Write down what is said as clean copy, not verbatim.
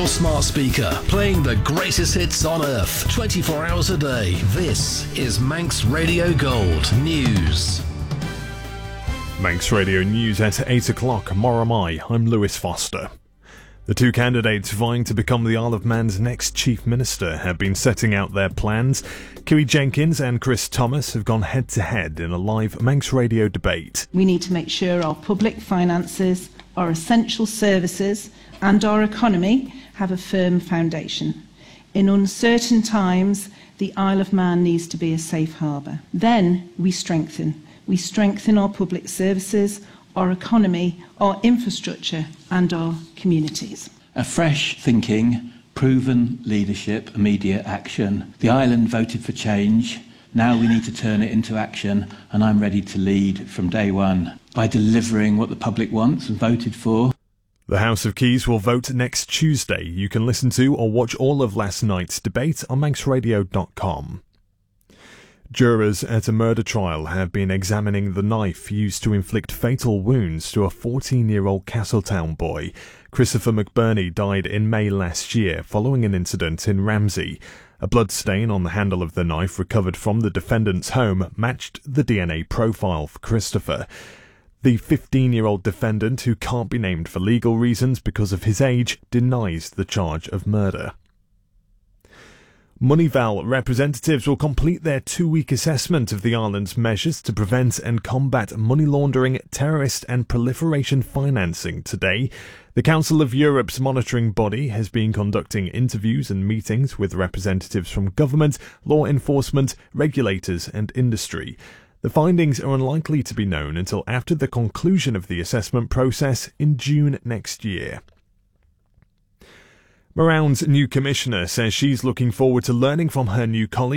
your smart speaker, playing the greatest hits on earth, 24 hours a day. This is Manx Radio Gold News. Manx Radio News at 8 o'clock. Moramai, I'm Lewis Foster. The two candidates vying to become the Isle of Man's next Chief Minister have been setting out their plans. Kiri Jenkins and Chris Thomas have gone head-to-head in a live Manx Radio debate. We need to make sure our public finances, our essential services and our economy have a firm foundation. In uncertain times, the Isle of Man needs to be a safe harbour. Then we strengthen our public services, our economy, our infrastructure and our communities. A fresh thinking, proven leadership, immediate action. The island voted for change. Now we need to turn it into action, and I'm ready to lead from day one by delivering what the public wants and voted for. The House of Keys will vote next Tuesday. You can listen to or watch all of last night's debate on manxradio.com. Jurors at a murder trial have been examining the knife used to inflict fatal wounds to a 14-year-old Castletown boy. Christopher McBurney died in May last year following an incident in Ramsey. A blood stain on the handle of the knife recovered from the defendant's home matched the DNA profile for Christopher. The 15-year-old defendant, who can't be named for legal reasons because of his age, denies the charge of murder. Moneyval representatives will complete their 2-week assessment of the island's measures to prevent and combat money laundering, terrorist and proliferation financing today. The Council of Europe's monitoring body has been conducting interviews and meetings with representatives from government, law enforcement, regulators and industry. The findings are unlikely to be known until after the conclusion of the assessment process in June next year. Moran's new commissioner says she's looking forward to learning from her new colleagues